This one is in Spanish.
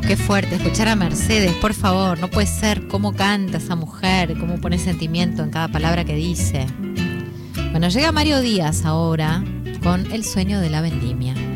qué fuerte escuchar a Mercedes, por favor, no puede ser cómo canta esa mujer, cómo pone sentimiento en cada palabra que dice. Bueno, llega Mario Díaz ahora con El sueño de la vendimia.